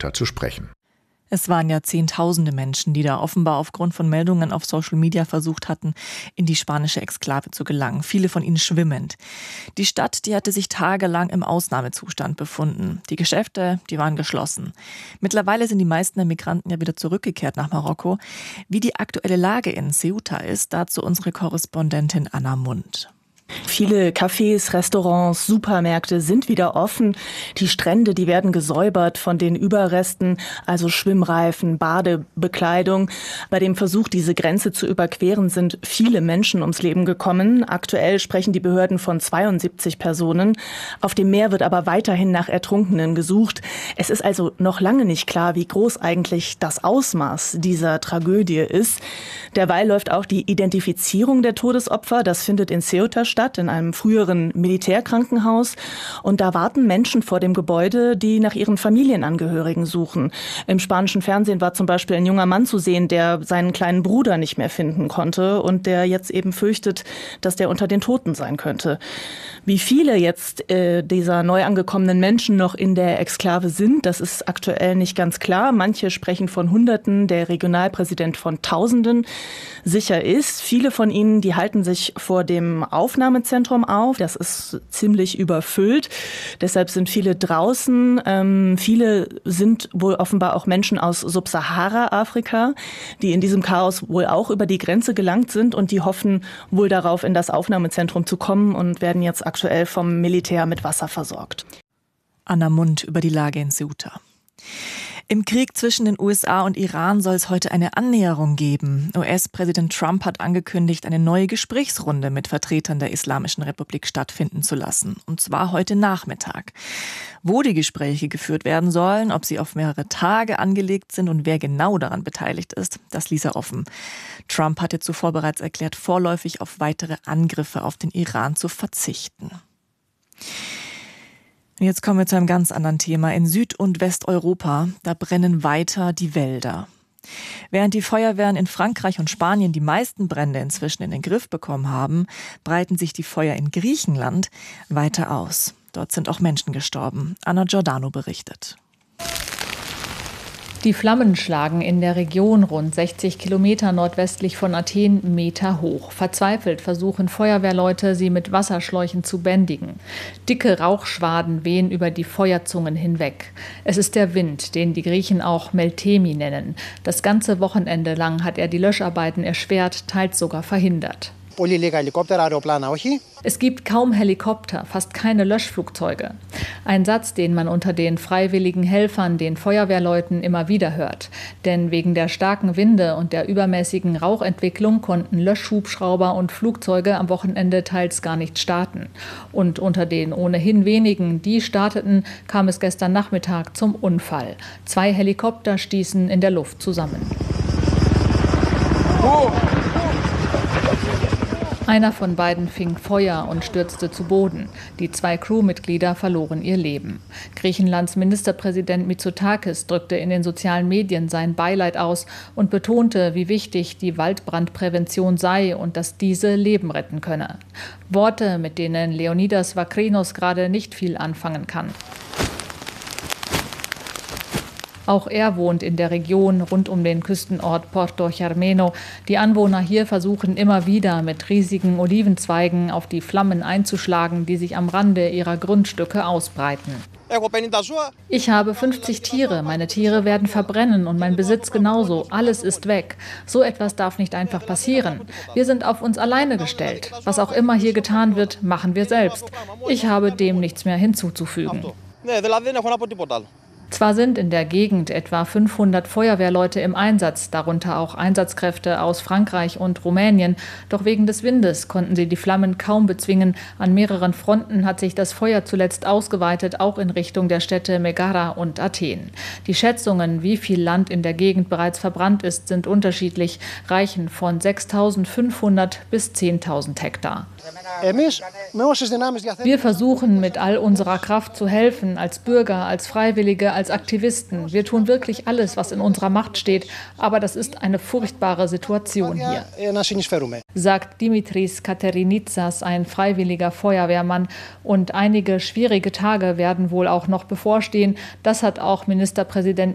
Ceuta zu sprechen. Es waren ja Zehntausende Menschen, die da offenbar aufgrund von Meldungen auf Social Media versucht hatten, in die spanische Exklave zu gelangen. Viele von ihnen schwimmend. Die Stadt, die hatte sich tagelang im Ausnahmezustand befunden. Die Geschäfte, die waren geschlossen. Mittlerweile sind die meisten der Migranten ja wieder zurückgekehrt nach Marokko. Wie die aktuelle Lage in Ceuta ist, dazu unsere Korrespondentin Anna Mund. Viele Cafés, Restaurants, Supermärkte sind wieder offen. Die Strände, die werden gesäubert von den Überresten, also Schwimmreifen, Badebekleidung. Bei dem Versuch, diese Grenze zu überqueren, sind viele Menschen ums Leben gekommen. Aktuell sprechen die Behörden von 72 Personen. Auf dem Meer wird aber weiterhin nach Ertrunkenen gesucht. Es ist also noch lange nicht klar, wie groß eigentlich das Ausmaß dieser Tragödie ist. Derweil läuft auch die Identifizierung der Todesopfer. Das findet in Ceuta statt, in einem früheren Militärkrankenhaus. Und da warten Menschen vor dem Gebäude, die nach ihren Familienangehörigen suchen. Im spanischen Fernsehen war zum Beispiel ein junger Mann zu sehen, der seinen kleinen Bruder nicht mehr finden konnte und der jetzt eben fürchtet, dass der unter den Toten sein könnte. Wie viele jetzt dieser neu angekommenen Menschen noch in der Exklave sind, das ist aktuell nicht ganz klar. Manche sprechen von Hunderten, der Regionalpräsident von Tausenden. Sicher ist, viele von ihnen, die halten sich vor dem Aufnahmezentrum auf. Das ist ziemlich überfüllt. Deshalb sind viele draußen. Viele sind wohl offenbar auch Menschen aus Subsahara-Afrika, die in diesem Chaos wohl auch über die Grenze gelangt sind und die hoffen wohl darauf, in das Aufnahmezentrum zu kommen und werden jetzt aktuell vom Militär mit Wasser versorgt. Anna Mund über die Lage in Ceuta. Im Krieg zwischen den USA und Iran soll es heute eine Annäherung geben. US-Präsident Trump hat angekündigt, eine neue Gesprächsrunde mit Vertretern der Islamischen Republik stattfinden zu lassen. Und zwar heute Nachmittag. Wo die Gespräche geführt werden sollen, ob sie auf mehrere Tage angelegt sind und wer genau daran beteiligt ist, das ließ er offen. Trump hatte zuvor bereits erklärt, vorläufig auf weitere Angriffe auf den Iran zu verzichten. Jetzt kommen wir zu einem ganz anderen Thema. In Süd- und Westeuropa, da brennen weiter die Wälder. Während die Feuerwehren in Frankreich und Spanien die meisten Brände inzwischen in den Griff bekommen haben, breiten sich die Feuer in Griechenland weiter aus. Dort sind auch Menschen gestorben. Anna Giordano berichtet. Die Flammen schlagen in der Region rund 60 Kilometer nordwestlich von Athen Meter hoch. Verzweifelt versuchen Feuerwehrleute, sie mit Wasserschläuchen zu bändigen. Dicke Rauchschwaden wehen über die Feuerzungen hinweg. Es ist der Wind, den die Griechen auch Meltemi nennen. Das ganze Wochenende lang hat er die Löscharbeiten erschwert, teils sogar verhindert. Es gibt kaum Helikopter, fast keine Löschflugzeuge. Ein Satz, den man unter den freiwilligen Helfern, den Feuerwehrleuten immer wieder hört. Denn wegen der starken Winde und der übermäßigen Rauchentwicklung konnten Löschhubschrauber und Flugzeuge am Wochenende teils gar nicht starten. Und unter den ohnehin wenigen, die starteten, kam es gestern Nachmittag zum Unfall. 2 Helikopter stießen in der Luft zusammen. Einer von beiden fing Feuer und stürzte zu Boden. Die 2 Crewmitglieder verloren ihr Leben. Griechenlands Ministerpräsident Mitsotakis drückte in den sozialen Medien sein Beileid aus und betonte, wie wichtig die Waldbrandprävention sei und dass diese Leben retten könne. Worte, mit denen Leonidas Vakrinos gerade nicht viel anfangen kann. Auch er wohnt in der Region rund um den Küstenort Porto Germeno. Die Anwohner hier versuchen immer wieder mit riesigen Olivenzweigen auf die Flammen einzuschlagen, die sich am Rande ihrer Grundstücke ausbreiten. Ich habe 50 Tiere, meine Tiere werden verbrennen und mein Besitz genauso. Alles ist weg. So etwas darf nicht einfach passieren. Wir sind auf uns alleine gestellt. Was auch immer hier getan wird, machen wir selbst. Ich habe dem nichts mehr hinzuzufügen. Zwar sind in der Gegend etwa 500 Feuerwehrleute im Einsatz, darunter auch Einsatzkräfte aus Frankreich und Rumänien. Doch wegen des Windes konnten sie die Flammen kaum bezwingen. An mehreren Fronten hat sich das Feuer zuletzt ausgeweitet, auch in Richtung der Städte Megara und Athen. Die Schätzungen, wie viel Land in der Gegend bereits verbrannt ist, sind unterschiedlich, reichen von 6.500 bis 10.000 Hektar. Wir versuchen mit all unserer Kraft zu helfen, als Bürger, als Freiwillige, als Aktivisten. Wir tun wirklich alles, was in unserer Macht steht, aber das ist eine furchtbare Situation hier, sagt Dimitris Katerinitsas, ein freiwilliger Feuerwehrmann. Und einige schwierige Tage werden wohl auch noch bevorstehen. Das hat auch Ministerpräsident